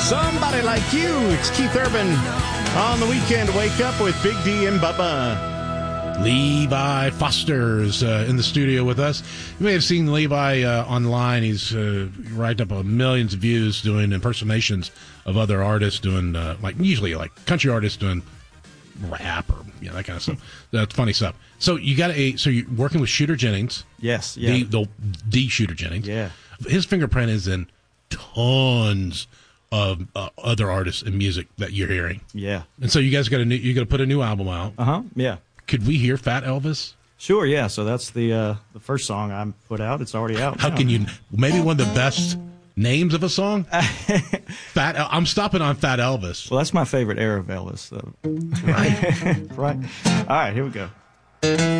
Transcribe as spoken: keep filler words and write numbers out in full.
Somebody Like You. It's Keith Urban on the weekend. Wake up with Big D and Bubba. Levi Foster's uh, in the studio with us. You may have seen Levi uh, online. He's uh, racked up uh, millions of views doing impersonations of other artists, doing uh, like usually like country artists doing rap or you know, that kind of stuff. That's funny stuff. So you got a so you're working with Shooter Jennings. Yes, yeah, the, the, the Shooter Jennings. Yeah, his fingerprint is in tons of uh, other artists and music that you're hearing. Yeah, and so you guys got a new you got to put a new album out. Uh huh. Yeah. Could we hear Fat Elvis? Sure, yeah. So that's the uh, the first song I put out. It's already out. How now. can you? Maybe one of the best names of a song. Fat. El- I'm stopping on Fat Elvis. Well, that's my favorite era of Elvis. So. Right. Right. All right. Here we go.